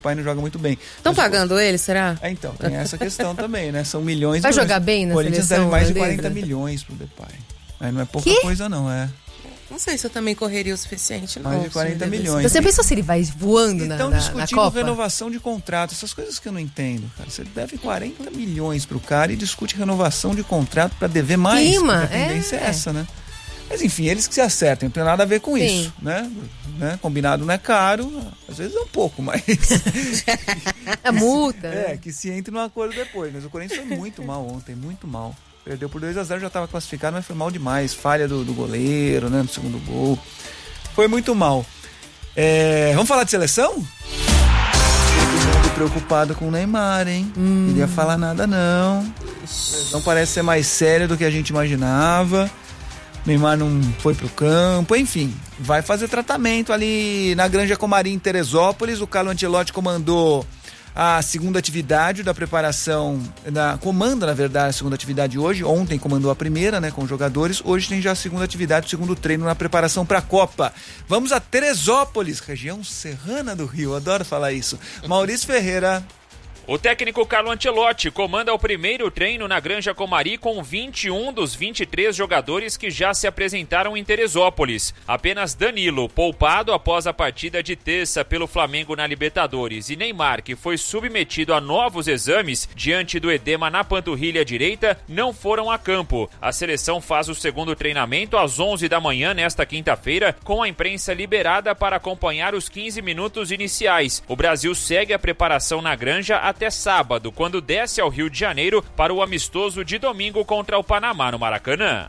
pai não joga muito bem. Estão pagando ele, será? Então, tem essa questão também, né? São milhões. Vai jogar bem na Corinthians seleção? Corinthians deve mais de 40 milhões pro Depay. Aí não é pouca coisa, não, Não sei se eu também correria o suficiente, não. Mais de 40 milhões. Você pensou se ele vai voando na Copa? Estão discutindo renovação de contrato, essas coisas que eu não entendo, cara. Você deve 40 milhões pro cara e discute renovação de contrato pra dever mais. A tendência é essa, né? Mas enfim, eles que se acertem, não tem nada a ver com isso, né? Combinado não é caro, às vezes é um pouco, mas... É multa. Que se entre no acordo depois. Mas o Corinthians foi muito mal ontem, muito mal. Perdeu por 2-0, já estava classificado, mas foi mal demais. Falha do goleiro, né? No segundo gol. Foi muito mal. Vamos falar de seleção? Todo mundo preocupado com o Neymar, hein? Não queria falar nada, não. Não parece ser mais sério do que a gente imaginava. Neymar não foi pro campo, enfim, vai fazer tratamento ali na Granja Comari, em Teresópolis. O Carlo Ancelotti comandou a segunda atividade da preparação, comanda, na verdade, a segunda atividade hoje. Ontem comandou a primeira, né, com os jogadores. Hoje tem já a segunda atividade, o segundo treino na preparação para a Copa. Vamos a Teresópolis, região serrana do Rio, adoro falar isso. Maurício Ferreira. O técnico Carlo Ancelotti comanda o primeiro treino na Granja Comari com 21 dos 23 jogadores que já se apresentaram em Teresópolis. Apenas Danilo, poupado após a partida de terça pelo Flamengo na Libertadores, e Neymar, que foi submetido a novos exames diante do edema na panturrilha direita, não foram a campo. A seleção faz o segundo treinamento às 11 da manhã nesta quinta-feira, com a imprensa liberada para acompanhar os 15 minutos iniciais. O Brasil segue a preparação na Granja até sábado, quando desce ao Rio de Janeiro para o amistoso de domingo contra o Panamá no Maracanã.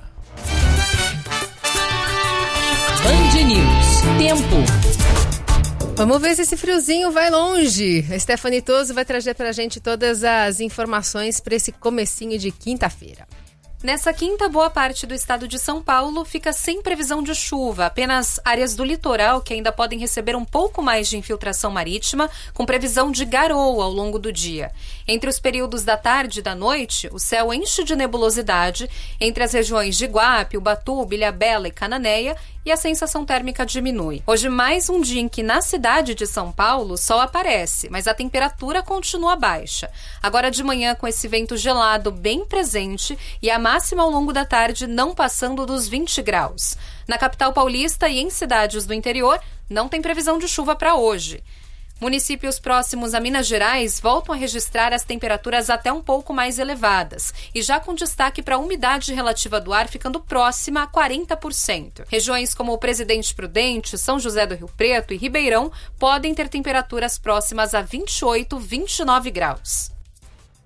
Band News. Tempo. Vamos ver se esse friozinho vai longe. A Stephanie Toso vai trazer pra gente todas as informações para esse comecinho de quinta-feira. Nessa quinta, boa parte do estado de São Paulo fica sem previsão de chuva. Apenas áreas do litoral que ainda podem receber um pouco mais de infiltração marítima, com previsão de garoa ao longo do dia. Entre os períodos da tarde e da noite, o céu enche de nebulosidade entre as regiões de Iguape, Ubatuba, Ilhabela e Cananéia, e a sensação térmica diminui. Hoje, mais um dia em que na cidade de São Paulo o sol aparece, mas a temperatura continua baixa. Agora de manhã, com esse vento gelado bem presente e a máxima ao longo da tarde não passando dos 20 graus. Na capital paulista e em cidades do interior, não tem previsão de chuva para hoje. Municípios próximos a Minas Gerais voltam a registrar as temperaturas até um pouco mais elevadas e já com destaque para a umidade relativa do ar ficando próxima a 40%. Regiões como o Presidente Prudente, São José do Rio Preto e Ribeirão podem ter temperaturas próximas a 28, 29 graus.